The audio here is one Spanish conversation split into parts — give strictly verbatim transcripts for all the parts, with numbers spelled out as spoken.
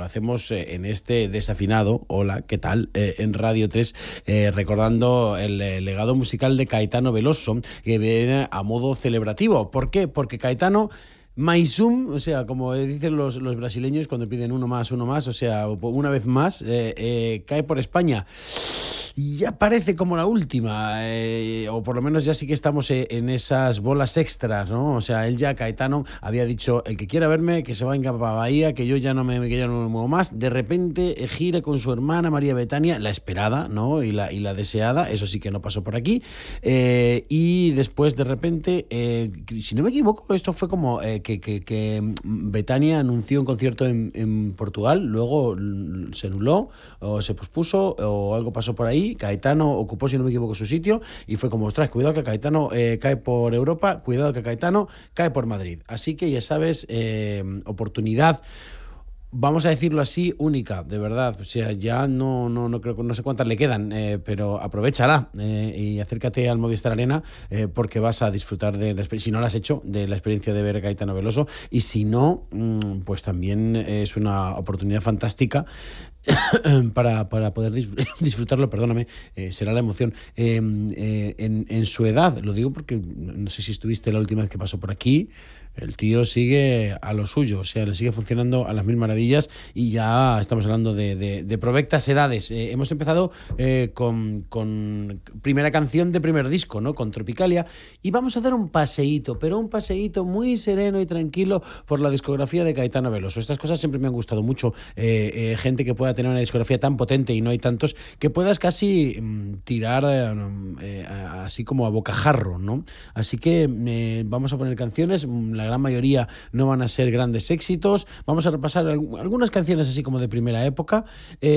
hacemos eh, en este desafinado, hola, ¿qué tal? Eh, en Radio tres, eh, recordando el eh, legado musical de Caetano Veloso, que viene a modo celebrativo. ¿Por qué? Porque Caetano... Maisum, o sea, como dicen los, los brasileños cuando piden uno más, uno más, o sea, una vez más, eh, eh, cae por España. Y ya parece como la última, eh, o por lo menos ya sí que estamos en esas bolas extras, ¿no? O sea, él ya, Caetano, había dicho, el que quiera verme, que se venga para Bahía, que yo ya no me, que ya no me muevo más. De repente eh, gira con su hermana María Betania, la esperada, ¿no? Y la, y la deseada, eso sí que no pasó por aquí. Eh, y después, de repente, eh, si no me equivoco, esto fue como eh, que, que, que Betania anunció un concierto en, en Portugal, luego se anuló, o se pospuso, o algo pasó por ahí. Caetano ocupó, si no me equivoco, su sitio y fue como, ostras, cuidado que Caetano eh, cae por Europa, cuidado que Caetano cae por Madrid. Así que ya sabes, eh, oportunidad, vamos a decirlo así, única, de verdad. O sea, ya no, no, no creo, no sé cuántas le quedan, eh, pero aprovéchala eh, y acércate al Movistar Arena eh, porque vas a disfrutar de la experiencia, si no lo has hecho, de la experiencia de ver a Caetano Veloso, y si no, mmm, pues también es una oportunidad fantástica para, para poder disfrutarlo, perdóname, eh, será la emoción. Eh, eh, en, en su edad, lo digo porque no sé si estuviste la última vez que pasó por aquí, el tío sigue a lo suyo, o sea, le sigue funcionando a las mil maravillas y ya estamos hablando de, de, de provectas edades. Eh, hemos empezado eh, con, con primera canción de primer disco, ¿no? Con Tropicalia, y vamos a dar un paseíto, pero un paseíto muy sereno y tranquilo por la discografía de Caetano Veloso. Estas cosas siempre me han gustado mucho, eh, eh, gente que pueda tener una discografía tan potente y no hay tantos, que puedas casi mmm, tirar eh, eh, así como a bocajarro, ¿no? Así que eh, vamos a poner canciones, la gran mayoría no van a ser grandes éxitos, vamos a repasar algunas canciones así como de primera época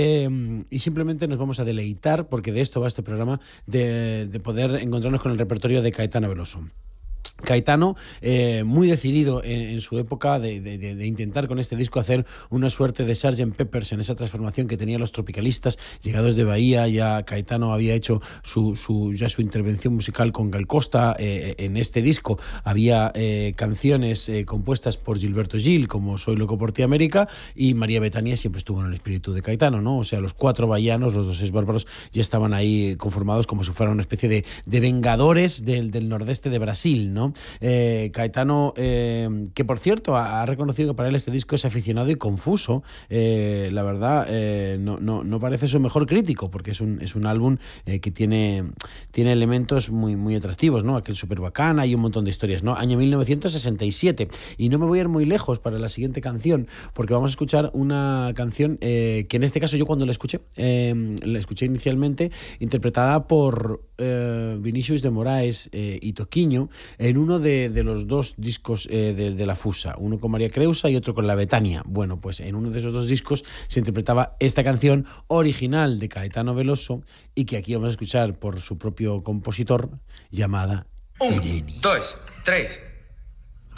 eh, y simplemente nos vamos a deleitar, porque de esto va este programa, de, de poder encontrarnos con el repertorio de Caetano Veloso. Caetano, eh, muy decidido en, en su época de, de, de intentar con este disco hacer una suerte de sergeant Peppers en esa transformación que tenían los tropicalistas llegados de Bahía. Ya Caetano había hecho su, su, ya su intervención musical con Gal Costa. Eh, en este disco había eh, canciones eh, compuestas por Gilberto Gil, como Soy loco por ti América, y María Betania siempre estuvo en el espíritu de Caetano, ¿no? O sea, los cuatro bahianos, los dos bárbaros, ya estaban ahí conformados como si fueran una especie de, de vengadores del, del nordeste de Brasil, ¿no? Eh, Caetano, eh, que por cierto ha, ha reconocido que para él este disco es aficionado y confuso, eh, la verdad, eh, no, no, no parece su mejor crítico, porque es un, es un álbum eh, que tiene, tiene elementos muy, muy atractivos, ¿no? Aquel súper bacana y un montón de historias, ¿no? Año mil novecientos sesenta y siete, y no me voy a ir muy lejos para la siguiente canción, porque vamos a escuchar una canción eh, que en este caso yo cuando la escuché, eh, la escuché inicialmente interpretada por eh, Vinicius de Moraes eh, y Toquinho, en uno de, de los dos discos eh, de, de la Fusa, uno con María Creusa y otro con la Betania. Bueno, pues en uno de esos dos discos se interpretaba esta canción original de Caetano Veloso y que aquí vamos a escuchar por su propio compositor, llamada Irene. Un, dos, tres...